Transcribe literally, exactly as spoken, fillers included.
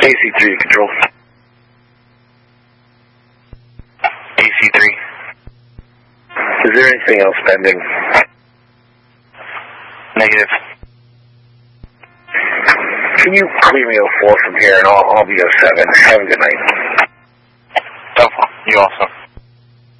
A C three control. A C three. Is there anything else pending? Negative. Can you clear me oh four from here and I'll, I'll be oh seven? Have a good night. Oh, you also.